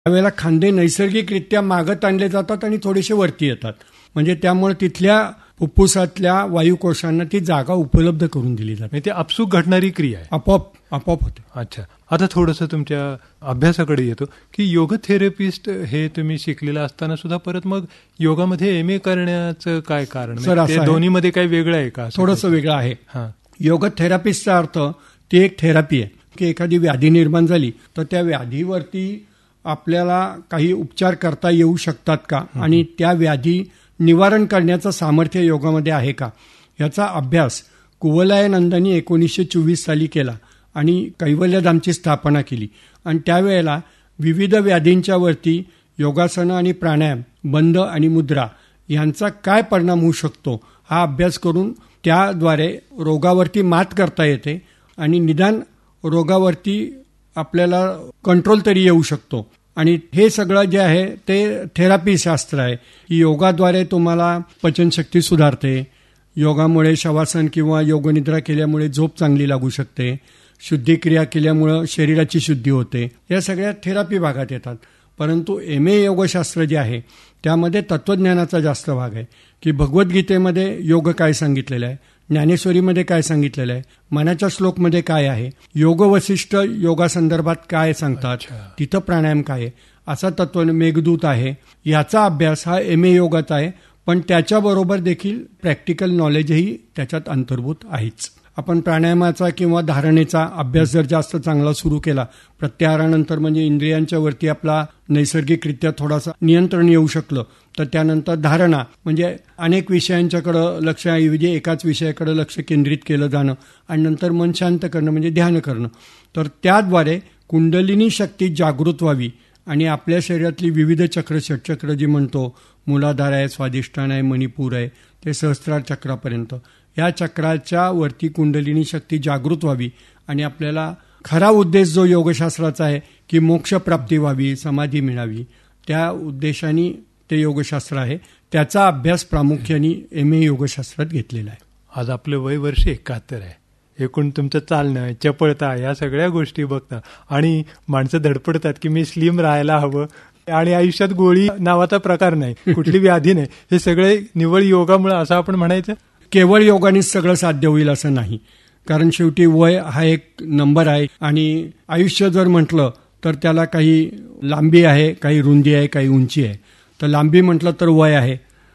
त्यावेळेला खांदे नैसर्गिकरित्या मागत आणले जातात आणि थोडेसे वरती येतात. म्हणजे त्यामुळे तिथल्या फुफ्फुसातल्या वायुकोशांना ती जागा उपलब्ध करून दिली जाते. ते आपसूक घडणारी क्रिया आहे, आपोआप होते. अच्छा, आता थोडंसं तुमच्या अभ्यासाकडे येतो की योग थेरपिस्ट हे तुम्ही शिकलेलं असताना सुद्धा परत मग योगामध्ये MA करण्याचं काय कारण? दोन्हीमध्ये काही वेगळं आहे का? थोडंसं वेगळं आहे. योग थेरपिस्टचा अर्थ ती एक थेरपी आहे की एखादी व्याधी निर्माण झाली तर त्या व्याधीवरती आपल्याला काही उपचार करता येऊ शकतात का आणि त्या व्याधी निवारण करण्याचं सामर्थ्य योगामध्ये आहे का, याचा अभ्यास कुवलयानंदांनी 1924 साली केला आणि कैवल्यधामची स्थापना केली. आणि त्यावेळेला विविध व्याधींच्या वरती योगासनं आणि प्राणायाम, बंध आणि मुद्रा यांचा काय परिणाम होऊ शकतो हा अभ्यास करून त्याद्वारे रोगावरती मात करता येते आणि निदान रोगावरती आपल्याला कंट्रोल तरी येऊ शकतो. आणि हे सगळं जे आहे ते थेरपी शास्त्र आहे की योगाद्वारे तुम्हाला पचनशक्ती सुधारते, योगामुळे शवासन किंवा योगनिद्रा केल्यामुळे झोप चांगली लागू शकते, शुद्धिक्रिया केल्यामुळं शरीराची शुद्धी होते. या सगळ्या थेरपी भागात येतात. परंतु MA योगशास्त्र जे आहे त्यामध्ये तत्वज्ञानाचा जास्त भाग आहे की भगवद्गीतेमध्ये योग काय सांगितलेलं आहे, ज्ञानेश्वरीमध्ये काय सांगितलेलं आहे, मनाच्या श्लोकमध्ये काय आहे, योग वसिष्ठ योगासंदर्भात काय सांगतात, तिथं प्राणायाम काय आहे, असा तत्व मेघदूत आहे. याचा अभ्यास हा MA योगात आहे. पण त्याच्याबरोबर देखील प्रॅक्टिकल नॉलेजही त्याच्यात अंतर्भूत आहेच. आपण प्राणायामाचा किंवा धारणेचा अभ्यास जर जास्त चांगला सुरू केला, प्रत्याहारानंतर म्हणजे इंद्रियांच्या वरती आपला नैसर्गिकरित्या थोडासा नियंत्रण येऊ शकलं, तर त्यानंतर धारणा म्हणजे अनेक विषयांच्याकडं लक्षऐवजी एकाच विषयाकडे लक्ष केंद्रित केलं जाणं आणि नंतर मन शांत करणं म्हणजे ध्यान करणं. तर त्याद्वारे कुंडलिनी शक्ती जागृत व्हावी आणि आपल्या शरीरातली विविध चक्र, षटचक्र जी म्हणतो, मूलाधार आहे, स्वाधिष्ठान आहे, मणिपूर आहे, ते सहस्रार चक्रापर्यंत या चक्राच्या वरती कुंडलिनी शक्ती जागृत व्हावी आणि आपल्याला खरा उद्देश जो योगशास्त्राचा आहे की मोक्षप्राप्ती व्हावी, समाधी मिळावी, त्या उद्देशाने ते योगशास्त्र आहे. त्याचा अभ्यास प्रामुख्याने MA योगशास्त्रात घेतलेला आहे. आज आपलं वय वर्ष 71 आहे. एकूण तुमचं चालणं, चपळता, या सगळ्या गोष्टी बघता आणि माणसं धडपडतात की मी स्लिम राहायला हवं आणि आयुष्यात गोळी नावाचा प्रकार नाही, कुठली व्याधी नाही, हे सगळे निव्वळ योगामुळे असं आपण म्हणायचं? केवळ योगानेच सगळं साध्य होईल असं नाही. कारण शेवटी वय हा एक नंबर आहे आणि आयुष्य जर म्हटलं तर त्याला काही लांबी आहे, काही रुंदी आहे, काही उंची आहे. तर लांबी म्हटलं तर वय आहे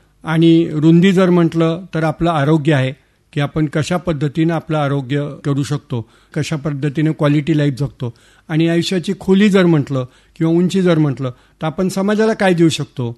आणि रुंदी जर म्हटलं तर आपलं आरोग्य आहे की आपण कशा पद्धतीनं आपलं आरोग्य करू शकतो, कशा पद्धतीने क्वालिटी लाईफ जगतो. आणि आयुष्याची खोली जर म्हटलं किंवा उंची जर म्हटलं तर आपण समाजाला काय देऊ शकतो,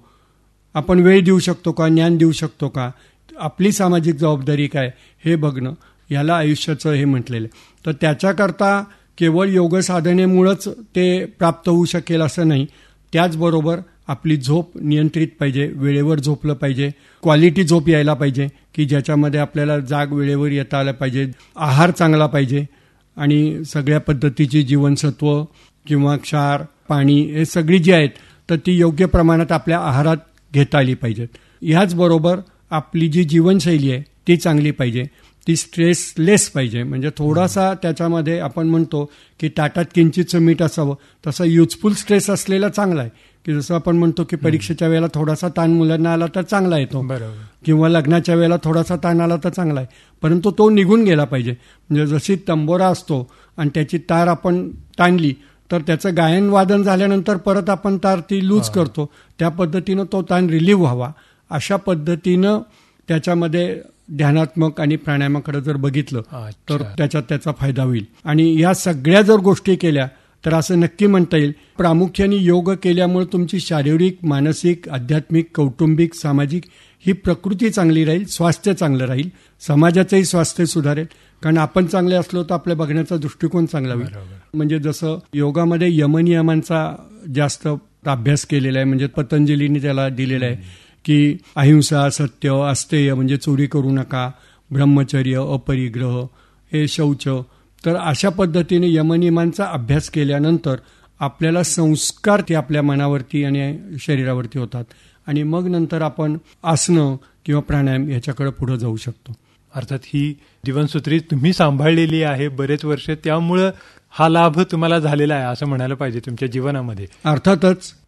आपण वेळ देऊ शकतो का, ज्ञान देऊ शकतो का, आपली सामाजिक जबाबदारी काय, हे बघणं, याला आयुष्याचं हे म्हटलेलं आहे. तर त्याच्याकरता केवळ योग साधनेमुळंच ते प्राप्त होऊ शकेल असं नाही. त्याचबरोबर आपली झोप नियंत्रित पाहिजे, वेळेवर झोपलं पाहिजे, क्वालिटी झोप यायला पाहिजे की ज्याच्यामध्ये आपल्याला जाग वेळेवर येता आलं पाहिजे, आहार चांगला पाहिजे आणि सगळ्या पद्धतीची जीवनसत्व किंवा क्षार, पाणी हे सगळी जी आहेत तर ती योग्य प्रमाणात आपल्या आहारात घेता आली पाहिजेत. ह्याचबरोबर आपली जी जीवनशैली आहे ती चांगली पाहिजे, ती स्ट्रेसलेस पाहिजे. म्हणजे थोडासा त्याच्यामध्ये आपण म्हणतो की ताटात किंचितचं मीठ असावं, तसा युजफुल स्ट्रेस असलेला चांगला आहे. की जसं आपण म्हणतो की परीक्षेच्या वेळेला थोडासा ताण मुलांना आला तर चांगला येतो, किंवा लग्नाच्या वेळेला थोडासा ताण आला तर चांगला आहे, परंतु तो निघून गेला पाहिजे. म्हणजे जशी तंबोरा असतो आणि त्याची तार आपण ताणली तर त्याचं गायन वादन झाल्यानंतर परत आपण तार ती लूज करतो, त्या पद्धतीनं तो ताण रिलीव्ह व्हावा. अशा पद्धतीनं त्याच्यामध्ये ध्यानात्मक आणि प्राणायामाकडे जर बघितलं तर त्याच्यात त्याचा फायदा होईल. आणि या सगळ्या जर गोष्टी केल्या तर असं नक्की म्हणता येईल प्रामुख्याने योग केल्यामुळे तुमची शारीरिक, मानसिक, आध्यात्मिक, कौटुंबिक, सामाजिक ही प्रकृती चांगली राहील, स्वास्थ्य चांगलं राहील, समाजाचंही स्वास्थ्य सुधारेल. कारण आपण चांगले असलो तर आपल्या बघण्याचा दृष्टिकोन चांगला होईल. म्हणजे जसं योगामध्ये यमनियमांचा जास्त अभ्यास केलेला आहे, म्हणजे पतंजलीने त्याला दिलेला आहे की अहिंसा, सत्य, अस्तेय म्हणजे चोरी करू नका, ब्रह्मचर्य, अपरिग्रह, हे शौच. तर अशा पद्धतीने यमनियमांचा अभ्यास केल्यानंतर आपल्याला संस्कार ते आपल्या मनावरती आणि शरीरावरती होतात आणि मग नंतर आपण आसनं किंवा प्राणायाम याच्याकडे पुढे जाऊ शकतो. अर्थात ही जीवनसूत्री तुम्ही सांभाळलेली आहे बरेच वर्ष, त्यामुळं हा लाभ तुम्हाला झालेला आहे असं म्हणायला पाहिजे तुमच्या जीवनामध्ये. अर्थातच